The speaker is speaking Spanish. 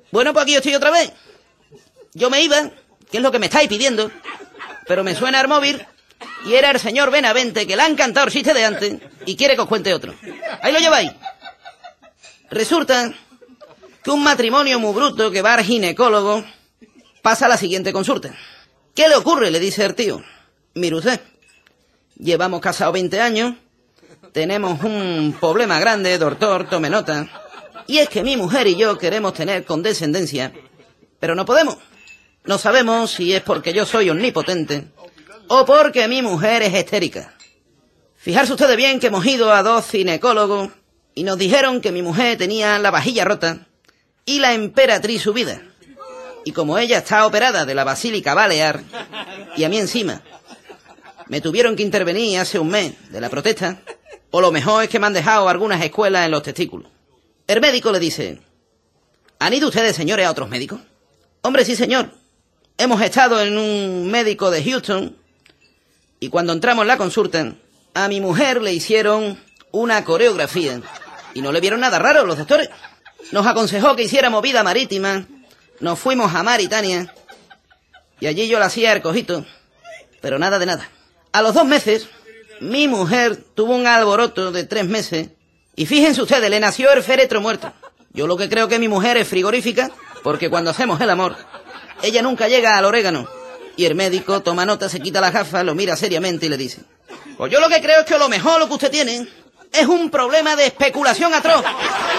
Bueno, pues aquí estoy otra vez. Yo me iba, que es lo que me estáis pidiendo, pero me suena el móvil y era el señor Benavente, que le ha encantado el chiste de antes y quiere que os cuente otro. Ahí lo lleváis. Resulta que un matrimonio muy bruto que va al ginecólogo pasa a la siguiente consulta. ¿Qué le ocurre?, le dice el tío. Mire usted, llevamos casados 20 años, tenemos un problema grande, doctor, tome nota, y es que mi mujer y yo queremos tener condescendencia, pero no podemos. No sabemos si es porque yo soy omnipotente o porque mi mujer es histérica. Fijarse ustedes bien que hemos ido a 2 ginecólogos y nos dijeron que mi mujer tenía la vajilla rota y la emperatriz subida. Y como ella está operada de la basílica balear y a mí encima me tuvieron que intervenir hace un mes de la protesta, o lo mejor es que me han dejado algunas escuelas en los testículos. El médico le dice: ¿han ido ustedes, señores, a otros médicos? Hombre, sí, señor. Hemos estado en un médico de Houston y cuando entramos en la consulta, a mi mujer le hicieron una coreografía y no le vieron nada raro los doctores. Nos aconsejó que hiciéramos vida marítima, nos fuimos a Mauritania y allí yo le hacía el cojito, pero nada de nada. A los 2 meses, mi mujer tuvo un alboroto de 3 meses y fíjense ustedes, le nació el féretro muerto. Yo lo que creo que mi mujer es frigorífica, porque cuando hacemos el amor, ella nunca llega al orégano. Y el médico toma nota, se quita las gafas, lo mira seriamente y le dice: pues yo lo que creo es que lo mejor lo que usted tiene es un problema de especulación atroz.